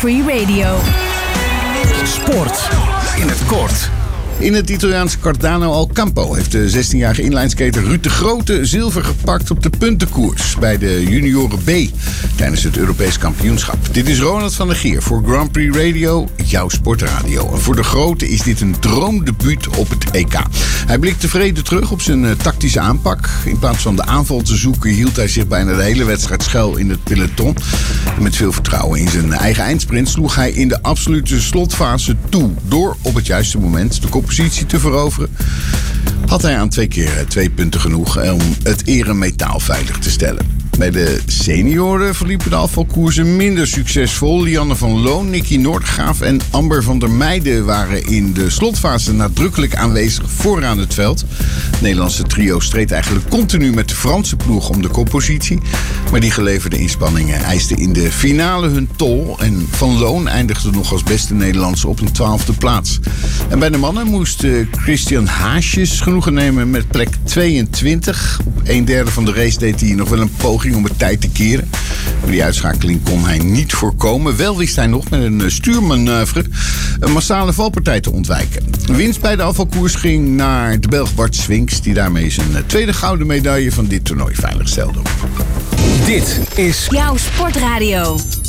Free Radio. Sport in het kort. In het Italiaanse Cardano al Campo heeft de 16-jarige inlineskater Ruud de Grote zilver gepakt op de puntenkoers bij de junioren B tijdens het Europees kampioenschap. Dit is Ronald van der Gier voor Grand Prix Radio, jouw sportradio. En voor de Grote is dit een droomdebuut op het EK. Hij blikt tevreden terug op zijn tactische aanpak. In plaats van de aanval te zoeken hield hij zich bijna de hele wedstrijd schuil in het peloton. En met veel vertrouwen in zijn eigen eindsprint sloeg hij in de absolute slotfase toe. Door op het juiste moment de koppositie te veroveren, had hij aan 2 keer 2 punten genoeg om het eremetaal veilig te stellen. Bij de senioren verliepen de afvalkoersen minder succesvol. Lianne van Loon, Nicky Noordgraaf en Amber van der Meijden waren in de slotfase nadrukkelijk aanwezig vooraan het veld. Het Nederlandse trio streed eigenlijk continu met de Franse ploeg om de koppositie. Maar die geleverde inspanningen eisten in de finale hun tol. En Van Loon eindigde nog als beste Nederlandse op een 12e plaats. En bij de mannen moest Christian Haasjes genoegen nemen met plek 22. Op 1/3 van de race deed hij nog wel een poging om het tijd te keren. Maar die uitschakeling kon hij niet voorkomen. Wel wist hij nog met een stuurmanoeuvre een massale valpartij te ontwijken. Winst bij de afvalkoers ging naar de Belg Bart Swinks, die daarmee zijn tweede gouden medaille van dit toernooi veiligstelde. Dit is jouw sportradio.